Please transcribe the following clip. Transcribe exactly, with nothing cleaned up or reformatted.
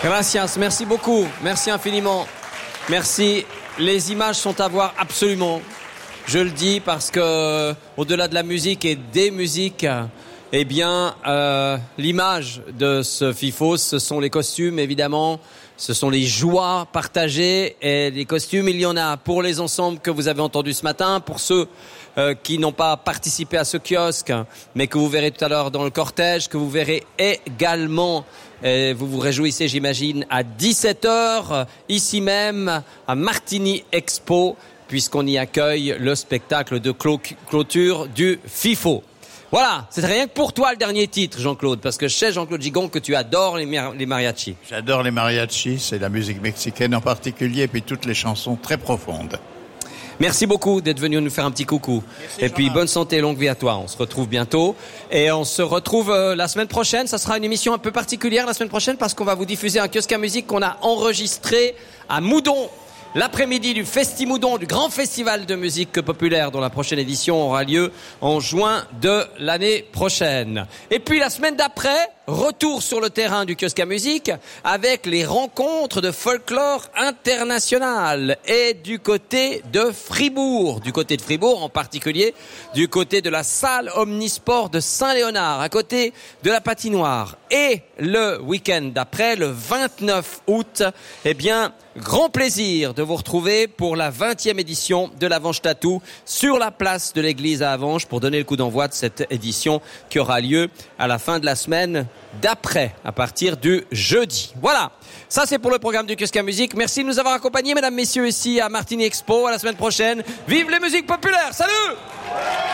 Gracias, merci beaucoup, merci infiniment. Merci, les images sont à voir absolument. Je le dis parce que, au-delà de la musique et des musiques, eh bien, euh, l'image de ce FIFO, ce sont les costumes, évidemment. Ce sont les joies partagées et les costumes, il y en a pour les ensembles que vous avez entendus ce matin, pour ceux euh, qui n'ont pas participé à ce kiosque, mais que vous verrez tout à l'heure dans le cortège, que vous verrez également, et vous vous réjouissez j'imagine, à dix-sept heures, ici même, à Martini Expo, puisqu'on y accueille le spectacle de clo- clôture du FIFO. Voilà, c'est rien que pour toi le dernier titre, Jean-Claude, parce que je sais, Jean-Claude Gigon, que tu adores les, mar- les mariachis. J'adore les mariachis, c'est la musique mexicaine en particulier, et puis toutes les chansons très profondes. Merci beaucoup d'être venu nous faire un petit coucou. Merci, et puis bonne santé et longue vie à toi. On se retrouve bientôt. Et on se retrouve euh, la semaine prochaine. Ça sera une émission un peu particulière la semaine prochaine parce qu'on va vous diffuser un kiosque à musique qu'on a enregistré à Moudon. L'après-midi du Festimoudon, du grand festival de musique populaire dont la prochaine édition aura lieu en juin de l'année prochaine. Et puis la semaine d'après, retour sur le terrain du kiosque à musique avec les rencontres de folklore international et du côté de Fribourg. Du côté de Fribourg en particulier, du côté de la salle Omnisport de Saint-Léonard, à côté de la patinoire. Et le week-end d'après, le vingt-neuf août, eh bien, grand plaisir de vous retrouver pour la vingtième édition de l'Avanche Tattoo sur la place de l'église à Avanche pour donner le coup d'envoi de cette édition qui aura lieu à la fin de la semaine d'après, à partir du jeudi. Voilà, ça c'est pour le programme du kiosque à musique. Merci de nous avoir accompagnés, mesdames, messieurs, ici à Martini Expo. À la semaine prochaine. Vive les musiques populaires. Salut!